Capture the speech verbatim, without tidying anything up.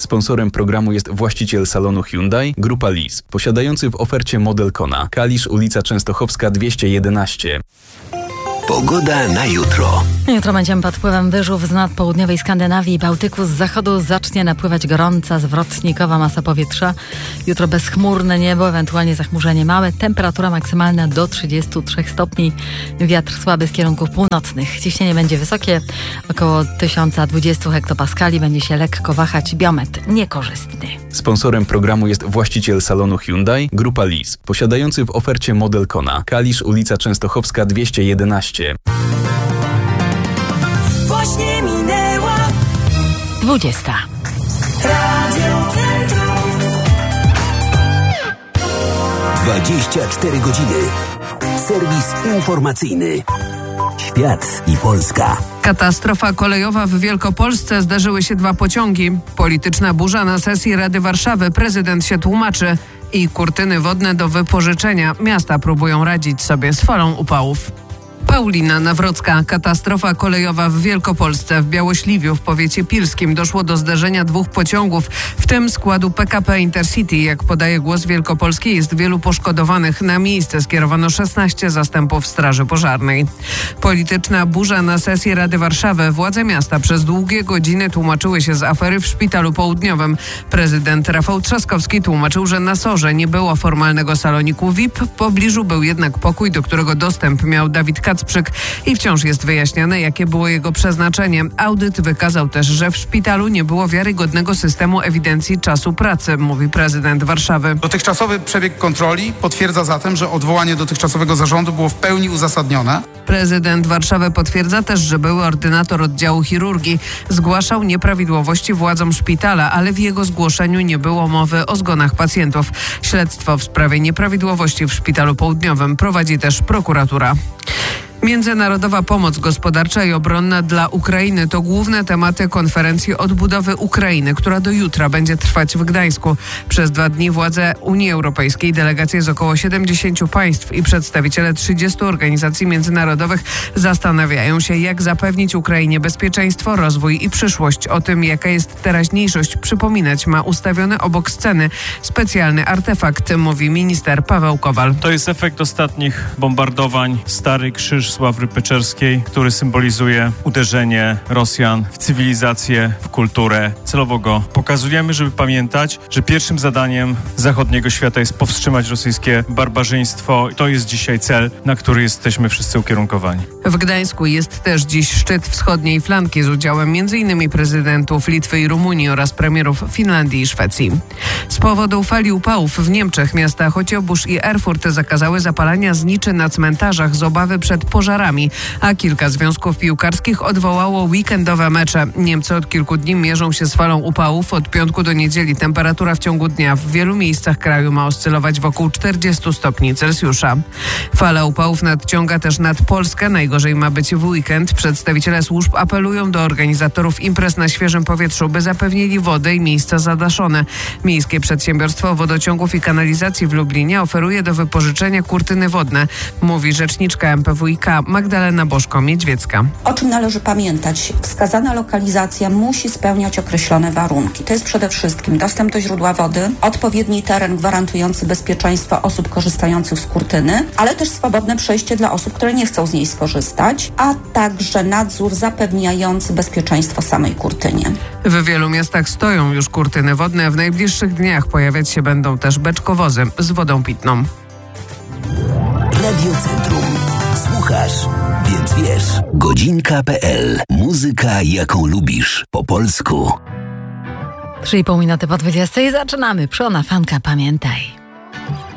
Sponsorem programu jest właściciel salonu Hyundai, Grupa Lease, posiadający w ofercie model Kona. Kalisz, ulica Częstochowska dwieście jedenaście. Pogoda na jutro. Jutro będziemy pod wpływem wyżów z nadpołudniowej Skandynawii i Bałtyku. Z zachodu zacznie napływać gorąca, zwrotnikowa masa powietrza. Jutro bezchmurne niebo, ewentualnie zachmurzenie małe. Temperatura maksymalna do trzydziestu trzech stopni. Wiatr słaby z kierunków północnych. Ciśnienie będzie wysokie, około tysiąc dwadzieścia hektopaskali. Będzie się lekko wahać. Biometr niekorzystny. Sponsorem programu jest właściciel salonu Hyundai, Grupa Lease, posiadający w ofercie model Kona. Kalisz, ulica Częstochowska dwieście jedenaście. Właśnie minęła dwudziesta. Radio Centrum. dwadzieścia cztery godziny. Serwis informacyjny. Świat i Polska. Katastrofa kolejowa w Wielkopolsce. Zdarzyły się dwa pociągi. Polityczna burza na sesji Rady Warszawy. Prezydent się tłumaczy. I kurtyny wodne do wypożyczenia. Miasta próbują radzić sobie z falą upałów. Paulina Nawrocka. Katastrofa kolejowa w Wielkopolsce. W Białośliwiu w powiecie pilskim doszło do zderzenia dwóch pociągów, w tym składu P K P Intercity. Jak podaje Głos Wielkopolski, jest wielu poszkodowanych. Na miejsce skierowano szesnaście zastępów Straży Pożarnej. Polityczna burza na sesji Rady Warszawy. Władze miasta przez długie godziny tłumaczyły się z afery w Szpitalu Południowym. Prezydent Rafał Trzaskowski tłumaczył, że na sorze nie było formalnego saloniku V I P. W pobliżu był jednak pokój, do którego dostęp miał Dawid Kacprzyk i wciąż jest wyjaśniane, jakie było jego przeznaczenie. Audyt wykazał też, że w szpitalu nie było wiarygodnego systemu ewidencji czasu pracy, mówi prezydent Warszawy. Dotychczasowy przebieg kontroli potwierdza zatem, że odwołanie dotychczasowego zarządu było w pełni uzasadnione. Prezydent Warszawy potwierdza też, że były ordynator oddziału chirurgii zgłaszał nieprawidłowości władzom szpitala, ale w jego zgłoszeniu nie było mowy o zgonach pacjentów. Śledztwo w sprawie nieprawidłowości w Szpitalu Południowym prowadzi też prokuratura. Międzynarodowa pomoc gospodarcza i obronna dla Ukrainy to główne tematy konferencji odbudowy Ukrainy, która do jutra będzie trwać w Gdańsku. Przez dwa dni władze Unii Europejskiej, delegacje z około siedemdziesięciu państw i przedstawiciele trzydziestu organizacji międzynarodowych zastanawiają się, jak zapewnić Ukrainie bezpieczeństwo, rozwój i przyszłość. O tym, jaka jest teraźniejszość, przypominać ma ustawiony obok sceny specjalny artefakt, mówi minister Paweł Kowal. To jest efekt ostatnich bombardowań. Stary Krzyż Sławry Peczerskiej, który symbolizuje uderzenie Rosjan w cywilizację, w kulturę. Celowo go pokazujemy, żeby pamiętać, że pierwszym zadaniem zachodniego świata jest powstrzymać rosyjskie barbarzyństwo. To jest dzisiaj cel, na który jesteśmy wszyscy ukierunkowani. W Gdańsku jest też dziś szczyt wschodniej flanki z udziałem między innymi prezydentów Litwy i Rumunii oraz premierów Finlandii i Szwecji. Z powodu fali upałów w Niemczech miasta Chociobóż i Erfurt zakazały zapalania zniczy na cmentarzach z obawy przed pożarami, a kilka związków piłkarskich odwołało weekendowe mecze. Niemcy od kilku dni mierzą się z falą upałów. Od piątku do niedzieli temperatura w ciągu dnia w wielu miejscach kraju ma oscylować wokół czterdziestu stopni Celsjusza. Fala upałów nadciąga też nad Polskę. Najgorzej ma być w weekend. Przedstawiciele służb apelują do organizatorów imprez na świeżym powietrzu, by zapewnili wodę i miejsca zadaszone. Miejskie Przedsiębiorstwo Wodociągów i Kanalizacji w Lublinie oferuje do wypożyczenia kurtyny wodne, mówi rzeczniczka M P W i K Magdalena Bożko-Miedźwiecka. O czym należy pamiętać? Wskazana lokalizacja musi spełniać określone warunki. To jest przede wszystkim dostęp do źródła wody, odpowiedni teren gwarantujący bezpieczeństwo osób korzystających z kurtyny, ale też swobodne przejście dla osób, które nie chcą z niej skorzystać, a także nadzór zapewniający bezpieczeństwo samej kurtynie. W wielu miastach stoją już kurtyny wodne. W najbliższych dniach pojawiać się będą też beczkowozy z wodą pitną. Radio Centrum. Słuchasz, więc wiesz. godzinka kropka p l. Muzyka, jaką lubisz. Po polsku. trzy i pół minuty po dwudziestej zaczynamy. Przona fanka, pamiętaj.